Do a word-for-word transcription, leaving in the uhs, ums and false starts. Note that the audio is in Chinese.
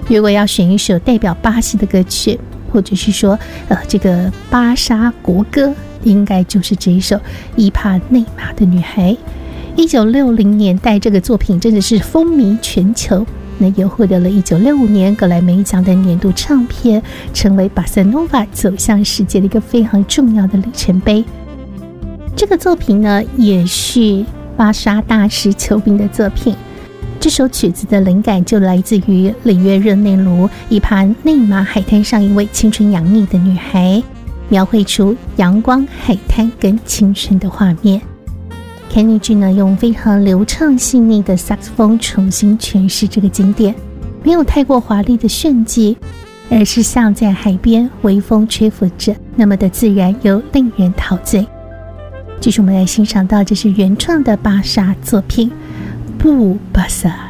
如果要选一首代表巴西的歌曲，或者是说呃这个巴莎国歌，应该就是这一首《伊帕内马的女孩》。一九六零年代这个作品真的是风靡全球，那也获得了一九六五年格莱美奖的年度唱片，成为巴塞诺瓦走向世界的一个非常重要的里程碑。这个作品呢，也是巴莎大师丘比的作品。这首曲子的灵感就来自于里约热内卢伊帕内马海滩上一位青春洋溢的女孩，描绘出阳光、海滩跟青春的画面。Kenny G 呢，用非常流畅细腻的萨克斯风重新诠释这个经典，没有太过华丽的炫技，而是像在海边微风吹拂着，那么的自然又令人陶醉。继续我们来欣赏到这是原创的巴莎作品布巴萨。